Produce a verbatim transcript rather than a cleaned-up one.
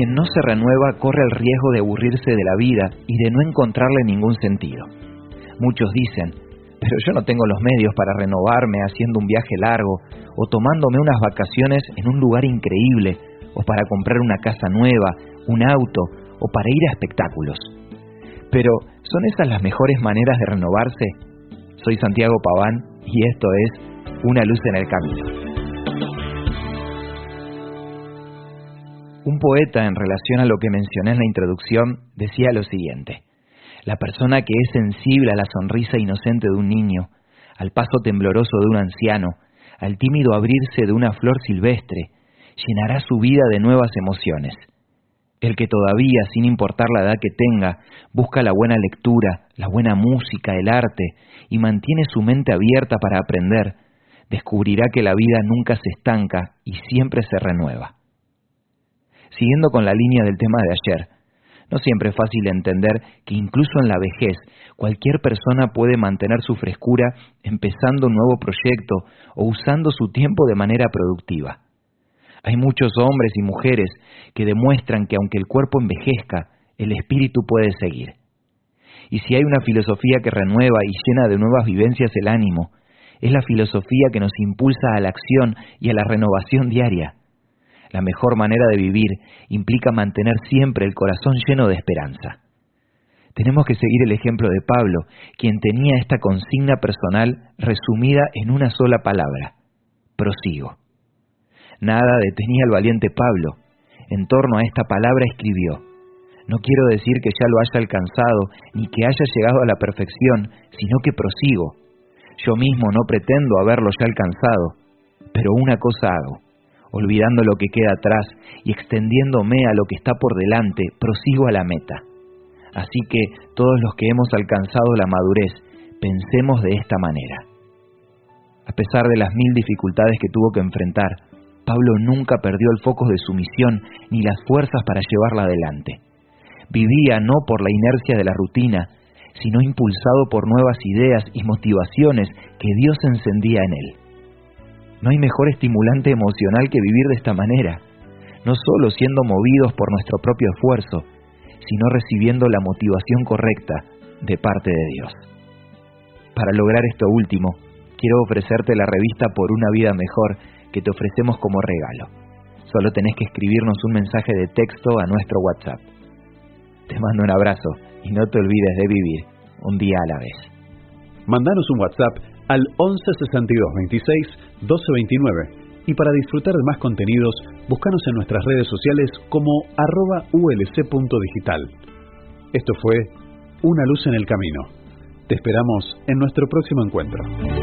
Quien no se renueva corre el riesgo de aburrirse de la vida y de no encontrarle ningún sentido. Muchos dicen, pero yo no tengo los medios para renovarme haciendo un viaje largo, o tomándome unas vacaciones en un lugar increíble, o para comprar una casa nueva, un auto, o para ir a espectáculos. Pero, ¿son esas las mejores maneras de renovarse? Soy Santiago Paván y esto es Una luz en el camino. Un poeta, en relación a lo que mencioné en la introducción, decía lo siguiente: la persona que es sensible a la sonrisa inocente de un niño, al paso tembloroso de un anciano, al tímido abrirse de una flor silvestre, llenará su vida de nuevas emociones. El que todavía, sin importar la edad que tenga, busca la buena lectura, la buena música, el arte, y mantiene su mente abierta para aprender, descubrirá que la vida nunca se estanca y siempre se renueva. Siguiendo con la línea del tema de ayer, no siempre es fácil entender que incluso en la vejez cualquier persona puede mantener su frescura empezando un nuevo proyecto o usando su tiempo de manera productiva. Hay muchos hombres y mujeres que demuestran que aunque el cuerpo envejezca, el espíritu puede seguir. Y si hay una filosofía que renueva y llena de nuevas vivencias el ánimo, es la filosofía que nos impulsa a la acción y a la renovación diaria. La mejor manera de vivir implica mantener siempre el corazón lleno de esperanza. Tenemos que seguir el ejemplo de Pablo, quien tenía esta consigna personal resumida en una sola palabra: prosigo. Nada detenía al valiente Pablo. En torno a esta palabra escribió: no quiero decir que ya lo haya alcanzado, ni que haya llegado a la perfección, sino que prosigo. Yo mismo no pretendo haberlo ya alcanzado, pero una cosa hago: olvidando lo que queda atrás y extendiéndome a lo que está por delante, prosigo a la meta. Así que todos los que hemos alcanzado la madurez, pensemos de esta manera. A pesar de las mil dificultades que tuvo que enfrentar, Pablo nunca perdió el foco de su misión ni las fuerzas para llevarla adelante. Vivía no por la inercia de la rutina, sino impulsado por nuevas ideas y motivaciones que Dios encendía en él. No hay mejor estimulante emocional que vivir de esta manera, no solo siendo movidos por nuestro propio esfuerzo, sino recibiendo la motivación correcta de parte de Dios. Para lograr esto último, quiero ofrecerte la revista Por una vida mejor que te ofrecemos como regalo. Solo tenés que escribirnos un mensaje de texto a nuestro WhatsApp. Te mando un abrazo y no te olvides de vivir un día a la vez. Mandanos un WhatsApp al once sesenta y dos veintiséis doce veintinueve y para disfrutar de más contenidos, búscanos en nuestras redes sociales como arroba ulc.digital. Esto fue Una luz en el camino. Te esperamos en nuestro próximo encuentro.